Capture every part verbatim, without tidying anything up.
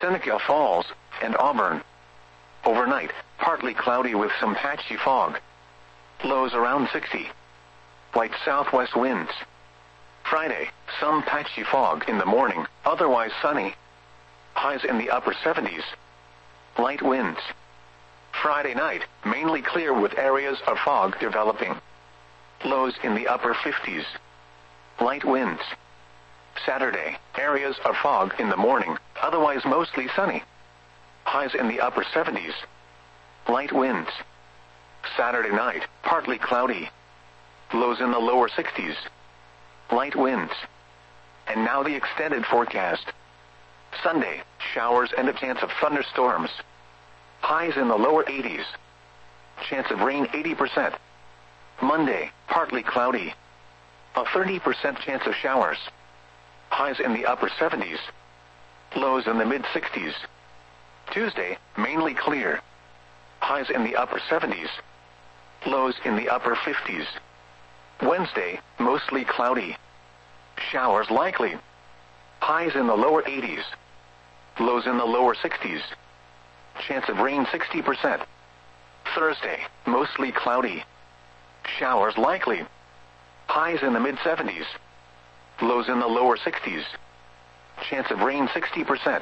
Seneca Falls, and Auburn. Overnight, partly cloudy with some patchy fog. Lows around sixty. Light southwest winds. Friday, some patchy fog in the morning, otherwise sunny. Highs in the upper seventies. Light winds. Friday night, mainly clear with areas of fog developing. Lows in the upper fifties. Light winds. Saturday, areas of fog in the morning, otherwise mostly sunny. Highs in the upper seventies. Light winds. Saturday night, partly cloudy. Lows in the lower sixties. Light winds. And now the extended forecast. Sunday, showers and a chance of thunderstorms. Highs in the lower eighties. Chance of rain eighty percent. Monday, partly cloudy. A thirty percent chance of showers. Highs in the upper seventies. Lows in the mid sixties. Tuesday, mainly clear. Highs in the upper seventies. Lows in the upper fifties. Wednesday, mostly cloudy. Showers likely. Highs in the lower eighties. Lows in the lower sixties. Chance of rain sixty percent. Thursday, mostly cloudy. Showers likely. Highs in the mid seventies. Lows in the lower sixties. Chance of rain sixty percent.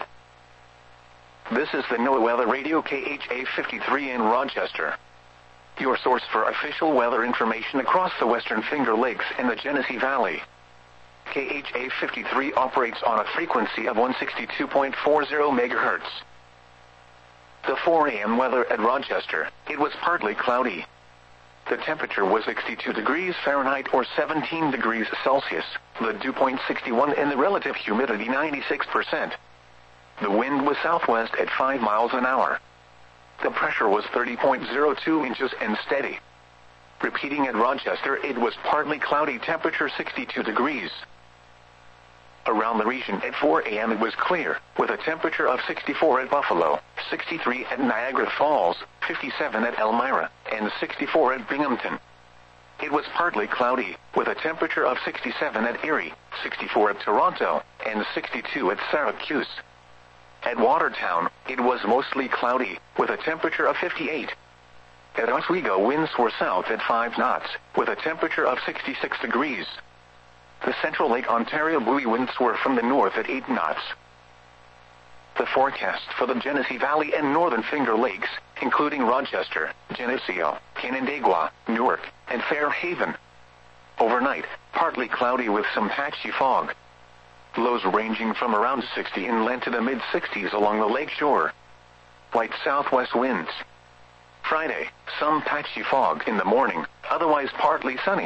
This is the NOAA Weather Radio K H A fifty-three in Rochester. Your source for official weather information across the Western Finger Lakes and the Genesee Valley. K H A fifty-three operates on a frequency of one sixty-two point four zero megahertz. The four a m weather at Rochester, it was partly cloudy. The temperature was sixty-two degrees Fahrenheit or seventeen degrees Celsius, the dew point sixty-one and the relative humidity ninety-six percent. The wind was southwest at five miles an hour. The pressure was thirty point zero two inches and steady. Repeating at Rochester, it was partly cloudy, temperature sixty-two degrees. Around the region at four a m it was clear, with a temperature of sixty-four at Buffalo, sixty-three at Niagara Falls, fifty-seven at Elmira, and sixty-four at Binghamton. It was partly cloudy, with a temperature of sixty-seven at Erie, sixty-four at Toronto, and sixty-two at Syracuse. At Watertown, it was mostly cloudy, with a temperature of fifty-eight. At Oswego, winds were south at five knots, with a temperature of sixty-six degrees. The Central Lake Ontario buoy winds were from the north at eight knots. The forecast for the Genesee Valley and Northern Finger Lakes, including Rochester, Geneseo, Canandaigua, Newark, and Fairhaven. Overnight, partly cloudy with some patchy fog. Lows ranging from around sixty inland to the mid sixties along the lake shore. Light southwest winds. Friday, some patchy fog in the morning, otherwise partly sunny.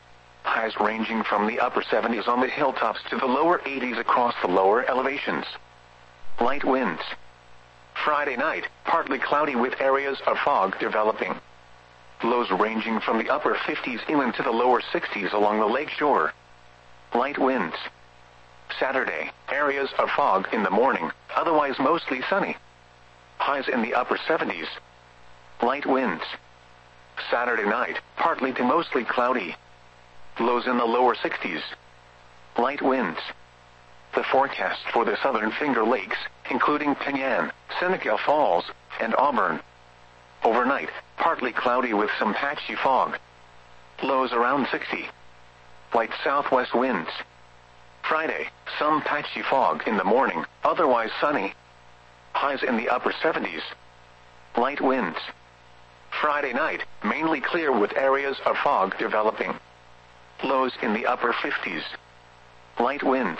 Highs ranging from the upper seventies on the hilltops to the lower eighties across the lower elevations. Light winds. Friday night, partly cloudy with areas of fog developing. Lows ranging from the upper fifties inland to the lower sixties along the lake shore. Light winds. Saturday, areas of fog in the morning, otherwise mostly sunny. Highs in the upper seventies. Light winds. Saturday night, partly to mostly cloudy. Lows in the lower sixties. Light winds. The forecast for the Southern Finger Lakes, including Penyan, Seneca Falls, and Auburn. Overnight, partly cloudy with some patchy fog. Lows around sixty. Light southwest winds. Friday, some patchy fog in the morning, otherwise sunny. Highs in the upper seventies. Light winds. Friday night, mainly clear with areas of fog developing. Lows in the upper fifties. Light winds.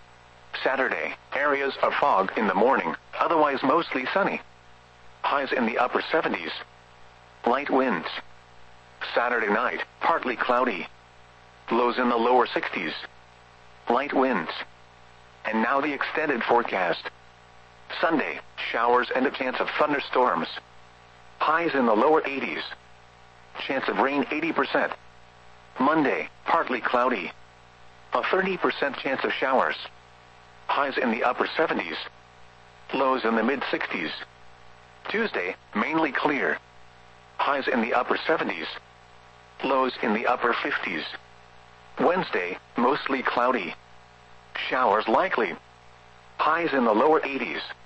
Saturday, areas of fog in the morning, otherwise mostly sunny. Highs in the upper seventies. Light winds. Saturday night, partly cloudy. Lows in the lower sixties. Light winds. And now the extended forecast. Sunday, showers and a chance of thunderstorms. Highs in the lower eighties. Chance of rain eighty percent. Monday, partly cloudy. A thirty percent chance of showers. Highs in the upper seventies. Lows in the mid sixties. Tuesday, mainly clear. Highs in the upper seventies. Lows in the upper fifties. Wednesday, mostly cloudy. Showers likely. Highs in the lower eighties.